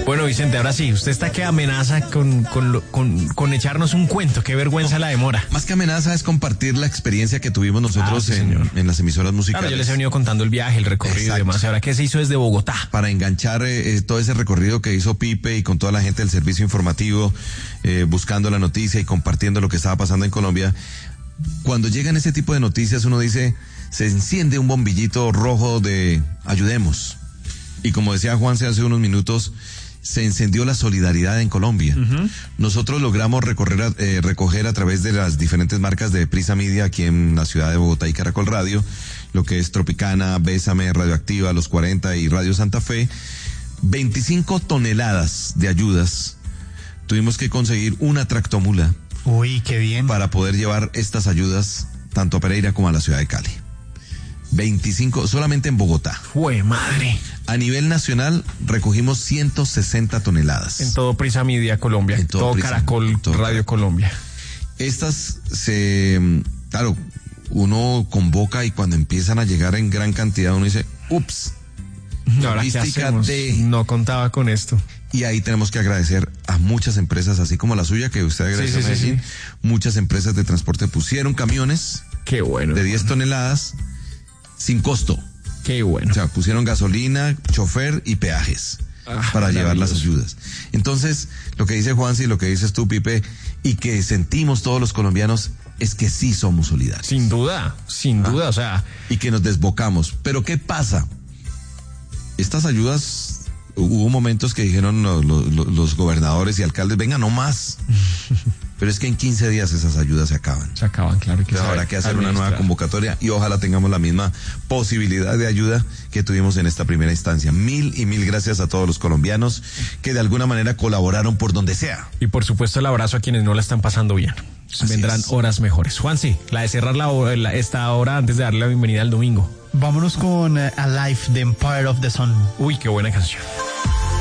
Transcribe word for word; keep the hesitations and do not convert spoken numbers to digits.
Bueno, Vicente, ahora sí, usted está que amenaza con, con, con, con echarnos un cuento. Qué vergüenza la demora. Más que amenaza es compartir la experiencia que tuvimos nosotros Ah, sí, en, en las emisoras musicales. Claro, yo les he venido contando el viaje, el recorrido Exacto. y demás. Ahora, ¿qué se hizo desde Bogotá? Para enganchar eh, todo ese recorrido que hizo Pipe y con toda la gente del servicio informativo, eh, buscando la noticia y compartiendo lo que estaba pasando en Colombia. Cuando llegan ese tipo de noticias, uno dice, se enciende un bombillito rojo de ayudemos. Y como decía Juanse hace unos minutos, se encendió la solidaridad en Colombia. Uh-huh. Nosotros logramos recorrer, eh, recoger a través de las diferentes marcas de Prisa Media aquí en la ciudad de Bogotá y Caracol Radio, lo que es Tropicana, Bésame, Radioactiva, Los cuarenta y Radio Santa Fe, veinticinco toneladas de ayudas. Tuvimos que conseguir una tractomula. Uy, qué bien. Para poder llevar estas ayudas tanto a Pereira como a la ciudad de Cali. veinticinco solamente en Bogotá. ¡Jue madre! A nivel nacional recogimos ciento sesenta toneladas. En todo Prisa Media Colombia, en todo, todo Prisa, Caracol todo Radio Caracol. Colombia. Estas se, claro, uno convoca y cuando empiezan a llegar en gran cantidad uno dice, ups, ahora qué hacemos, de... no contaba con esto. Y ahí tenemos que agradecer a muchas empresas, así como la suya, que usted agradeció sí, sí, a Medellín. Sí, sí. Muchas empresas de transporte pusieron camiones qué bueno, de diez toneladas sin costo. Qué bueno. O sea, pusieron gasolina, chofer y peajes ah, para llevar las ayudas. Entonces, lo que dice Juansi, lo que dices tú, Pipe, y que sentimos todos los colombianos, es que sí somos solidarios. Sin duda, sin ah, duda, o sea. Y que nos desbocamos. Pero ¿qué pasa? Estas ayudas, hubo momentos que dijeron los, los, los gobernadores y alcaldes, venga, no más. Pero es que en quince días esas ayudas se acaban. Se acaban, claro que sí. Habrá que hacer una nueva convocatoria y ojalá tengamos la misma posibilidad de ayuda que tuvimos en esta primera instancia. Mil y mil gracias a todos los colombianos que de alguna manera colaboraron por donde sea. Y por supuesto el abrazo a quienes no la están pasando bien. Así vendrán es. Horas mejores. Juansi, la de cerrar la, la, esta hora antes de darle la bienvenida al domingo. Vámonos con uh, Alive, The Empire of the Sun. Uy, qué buena canción.